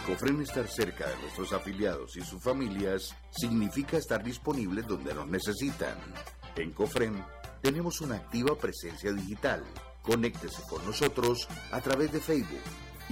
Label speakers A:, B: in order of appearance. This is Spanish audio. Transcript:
A: Cofren estar cerca de nuestros afiliados y sus familias significa estar disponibles donde nos necesitan. En Cofren tenemos una activa presencia digital. Conéctese con nosotros a través de Facebook,